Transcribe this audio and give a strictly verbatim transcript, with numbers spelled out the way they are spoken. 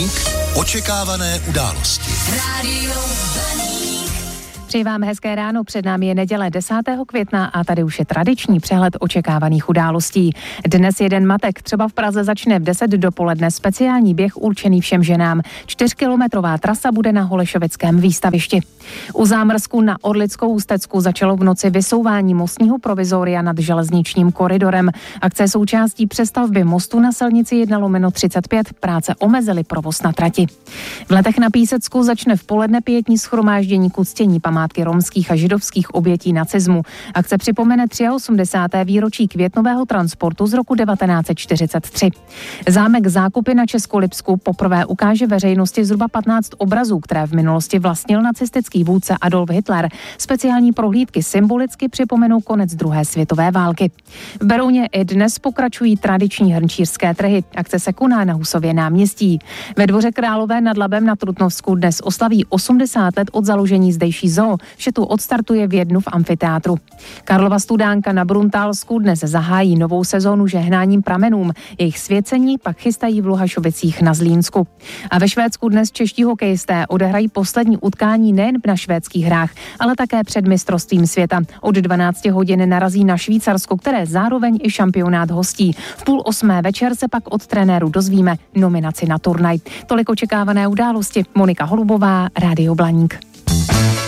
Blaník. Očekávané události. Rádio Blaník. Přeji vám hezké ráno, před námi je neděle desátého května a tady už je tradiční přehled očekávaných událostí. Dnes jeden matek, třeba v Praze začne v deset dopoledne speciální běh určený všem ženám. Čtyřkilometrová trasa bude na Holešovickém výstavišti. U zámrsku na Orlickou Ústecku začalo v noci vysouvání mostního provizoria nad železničním koridorem. Akce je součástí přestavby mostu na silnici jedna lomeno třicet pět. Práce omezily provoz na trati. V Letech na Písecku začne v poledne pietní shromáždění k uctění památky romských a židovských obětí nacismu. Akce připomene osmdesáté třetí výročí květnového transportu z roku devatenáct set čtyřicet tři. Zámek Zákupy na Českolipsku poprvé ukáže veřejnosti zhruba patnáct obrazů, které v minulosti vlastnil nacistický vůdce Adolf Hitler. Speciální prohlídky symbolicky připomenou konec druhé světové války. V Berouně i dnes pokračují tradiční hrnčířské trhy. Akce se koná na Husově náměstí. Ve Dvoře Králové nad Labem na Trutnovsku dnes oslaví osmdesát let od založení zdejší zoo. Vše tu odstartuje v jednu v amfiteátru. Karlova Studánka na Bruntálsku dnes zahájí novou sezónu žehnáním pramenům. Jejich svěcení pak chystají v Luhašovicích na Zlínsku. A ve Švédsku dnes čeští hokejisté odehrají poslední utkání nejen na švédských hrách, ale také před mistrovstvím světa. Od dvanácti hodin narazí na Švýcarsko, které zároveň i šampionát hostí. V půl osmé večer se pak od trenéru dozvíme nominaci na turnaj. Tolik očekávané události. Monika Holubová, Rádio Blaník.